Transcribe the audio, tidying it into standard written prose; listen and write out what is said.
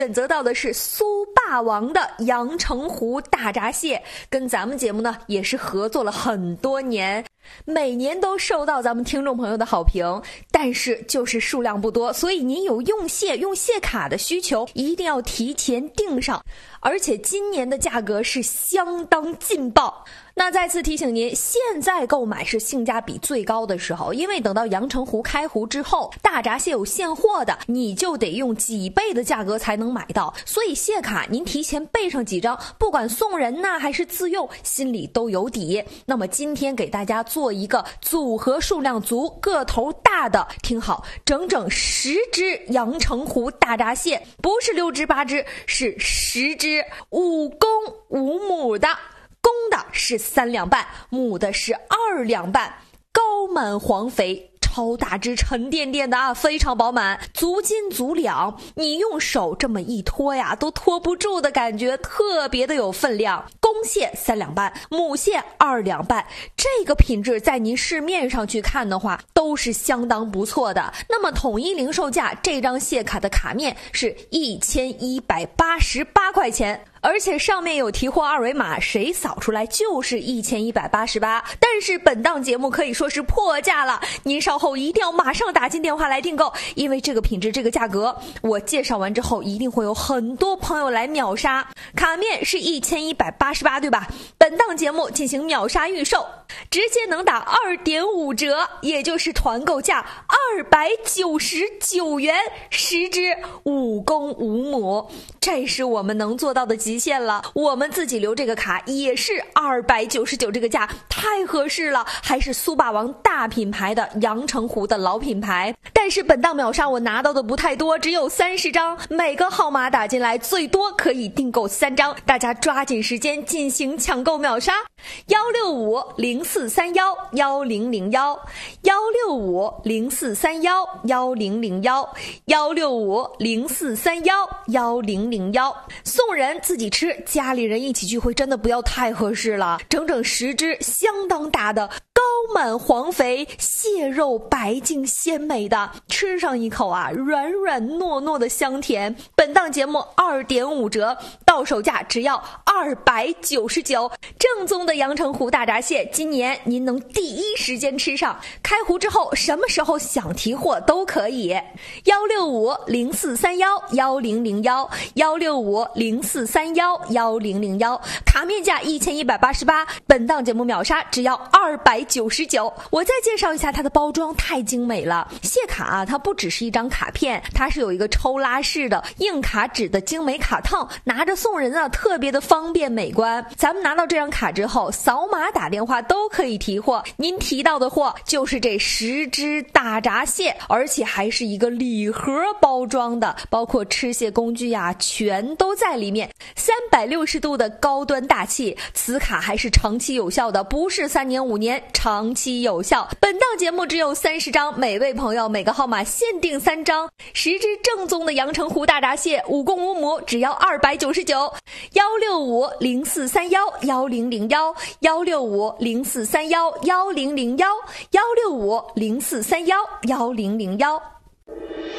选择到的是苏霸王的阳澄湖大闸蟹，跟咱们节目呢也是合作了很多年，每年都受到咱们听众朋友的好评，但是就是数量不多，所以您有用蟹卡的需求一定要提前订上，而且今年的价格是相当劲爆。那再次提醒您，现在购买是性价比最高的时候，因为等到阳澄湖开湖之后，大闸蟹有现货的，你就得用几倍的价格才能买到，所以蟹卡您提前备上几张，不管送人呐还是自用，心里都有底。那么今天给大家做一个组合数量足、个头大的，听好，整整10只阳澄湖大闸蟹，不是6只8只，是10只，5公5母的。公的是3两半，母的是2两半，高满黄肥，超大只，沉甸甸的啊，非常饱满，足斤足两，你用手这么一拖呀，都拖不住的感觉，特别的有分量。公蟹3两半，母蟹2两半，这个品质在您市面上去看的话，都是相当不错的。那么统一零售价，这张蟹卡的卡面是1188块钱。而且上面有提货二维码，谁扫出来就是1188。但是本档节目可以说是破价了，您稍后一定要马上打进电话来订购，因为这个品质这个价格，我介绍完之后一定会有很多朋友来秒杀。卡面是1188，对吧？本档节目进行秒杀预售，直接能打2.5折，也就是团购价299元，10只5公5母，这是我们能做到的极限了。我们自己留这个卡也是299这个价，太合适了，还是苏霸王大品牌的阳澄湖的老品牌。但是本档秒杀我拿到的不太多，只有30张，每个号码打进来最多可以订购3张，大家抓紧时间进行抢购秒杀。16504311001，16504311001，16504311001，送人自己吃，家里人一起聚会真的不要太合适了。整整10只相当大的高满黄肥蟹肉，白净鲜美的，吃上一口啊，软软糯糯的香甜。本档节目2.5折，到手价只要299，正宗的阳澄湖大闸蟹，今年您能第一时间吃上。开湖之后，什么时候想提货都可以。16504311001，16504311001，卡面价1188，本档节目秒杀只要299。我再介绍一下它的包装，太精美了。蟹卡啊，它不只是一张卡片，它是有一个抽拉式的硬卡纸的精美卡套，拿着送人啊，特别的方便美观。咱们拿到这张卡之后，扫码打电话都可以提货，您提到的货就是这10只大闸蟹，而且还是一个礼盒包装的，包括吃蟹工具啊，全都在里面。360度的高端大气，此卡还是长期有效的，不是3年5年，长期有效。本档节目只有30张，每位朋友每个号码限定3张，10只正宗的阳澄湖大闸蟹，5公5母，只要299。16504311001，16504311001，16504311001。